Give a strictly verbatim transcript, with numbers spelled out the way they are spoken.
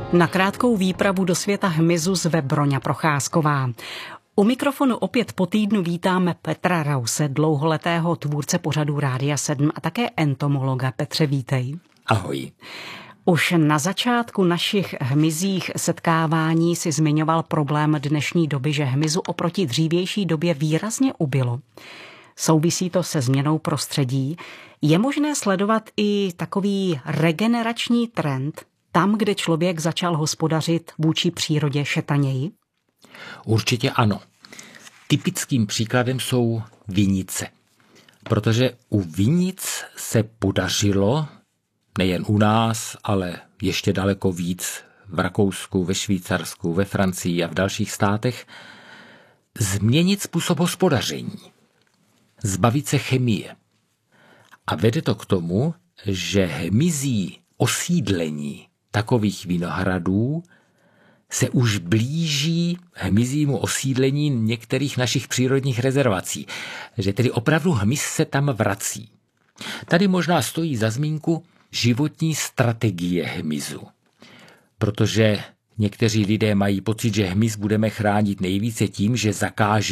Na krátkou výpravu do světa hmyzu zve Broňa Procházková. U mikrofonu opět po týdnu vítáme Petra Rause, dlouholetého tvůrce pořadu Rádia sedm a také entomologa. Petře, vítej. Ahoj. Už na začátku našich hmyzích setkávání si zmiňoval problém dnešní doby, že hmyzu oproti dřívější době výrazně ubylo. Souvisí to se změnou prostředí. Je možné sledovat i takový regenerační trend tam, kde člověk začal hospodařit vůči přírodě šetaněji? Určitě ano. Typickým příkladem jsou vinice. Protože u vinic se podařilo, nejen u nás, ale ještě daleko víc v Rakousku, ve Švýcarsku, ve Francii a v dalších státech, změnit způsob hospodaření. Zbavit se chemie. A vede to k tomu, že hmyzí osídlení takových vinohradů se už blíží hmyzímu osídlení některých našich přírodních rezervací. Že tedy opravdu hmyz se tam vrací. Tady možná stojí za zmínku životní strategie hmyzu. Protože někteří lidé mají pocit, že hmyz budeme chránit nejvíce tím, že zakážeme